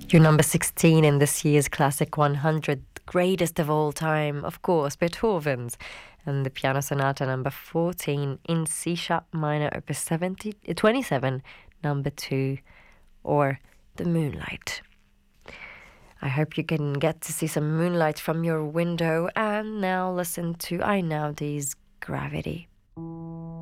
Your number 16 in this year's Classic 100, greatest of all time, of course, Beethoven's. And the Piano Sonata number 14 in C sharp minor, opus 27, number 2, or The Moonlight. I hope you can get to see some moonlight from your window. And now listen to Ainaudi's Gravity.